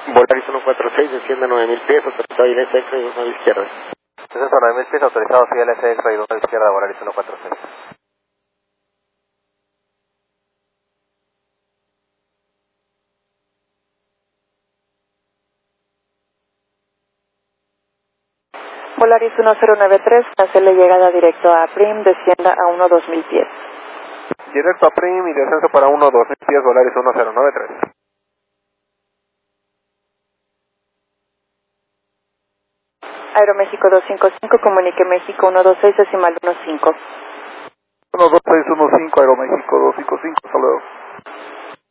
Volaris 146, desciende a 9000 pies, autorizado ILS X-Ray 2 a la izquierda. Descenso a 9000 pies, autorizado ILS X-Ray 2 a la izquierda, Volaris 146. Volaris 1093, cancele llegada directo a Prim, descienda a 1-2000 pies. Directo a Prim y descenso para 1-2000 pies, Volaris 1093. Aeroméxico 255, comunique México 126 decimal 15. 12615, Aeroméxico 255, hasta luego.